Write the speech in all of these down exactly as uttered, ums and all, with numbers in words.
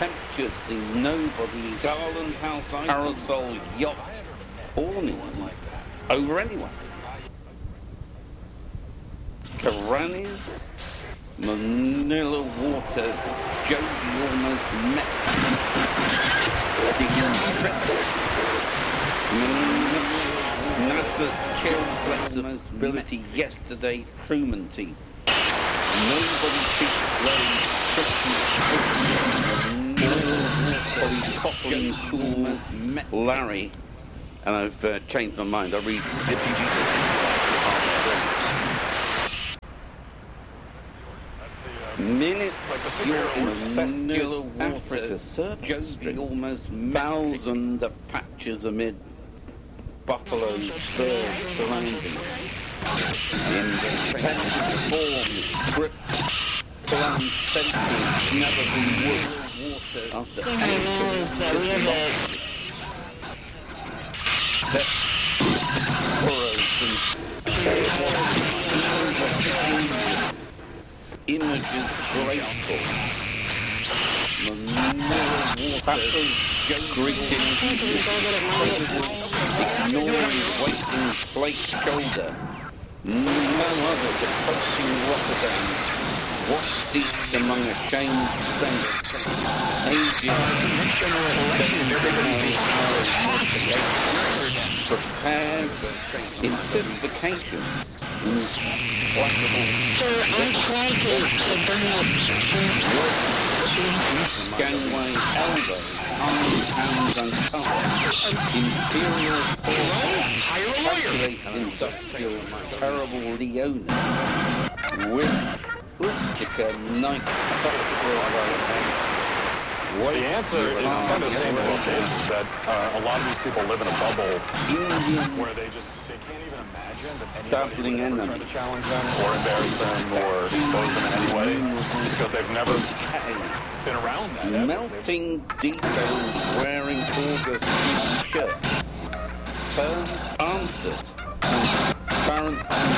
contemptuously nobody Garland House parasol yacht awnings over anyone. Karanis, Manila Water, Jody almost met the tricks. NASA's kill flexibility yesterday, Truman teeth. Nobody speaks Larry Coughlin, cool Larry, and I've uh, changed my mind. I read minutes your incestuous Africa Joby almost thousand patches amid buffaloes, birds surrounding. In intense form, grip, plum senses, never been woods, water, after acres, steps, furrows, and images graceful. Manila water, greeting, ignoring waiting plate shoulder. No others approaching Rotterdam, washed steeped among a shamed state, aging, prepared, in simplification, Sir, I'm trying to bring up gangway elbow, arms, hands and thumbs, imperial force, industrial, terrible Leona, with Ustica night Well, the answer in some of the same locations that uh, a lot of these people live in a bubble Indian where they just they can't even imagine that dabbling anybody would in ever try them. to challenge them or embarrass them or expose them in any way because they've never been around that. ever. Melting details wearing August shirt. Turn answered. Transparent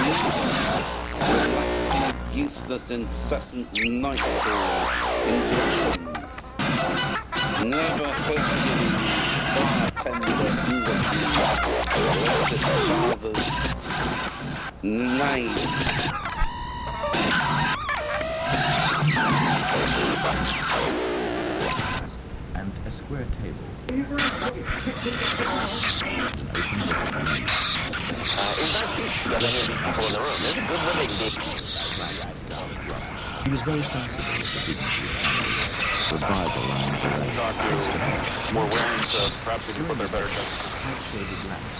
relaxing, useless, incessant nightfall inductions. Never Hercules, bartender, blessed father's name. And a square table. Uh, in fact, you should have any of these people in the room. There's a good living deep. He was very sensible of the dignity of animals. The Bible and the way. Talk to more willing to perhaps even put their better judgment. Shaded lamps.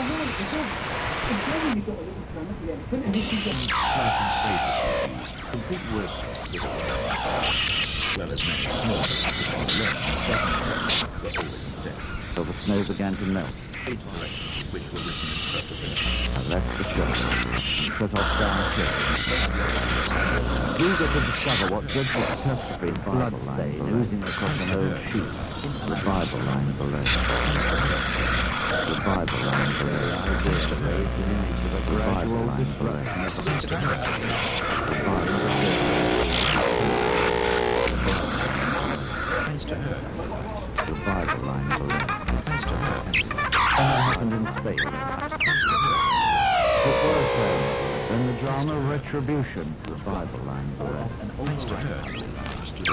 Complete work with as well as many small which were learned second were always in death. So the snow began to melt. Eight directions which were written in purple. I left the shelter and set off down the hill. Eager to discover what dreadful catastrophe blood stain oozing across an old sheet. The Bible line below. The Bible line below. I did the raised an image of a gradual destruction of the The Bible The Bible line below. And that happened in space. The first one, then the drama Retribution. The Bible line below.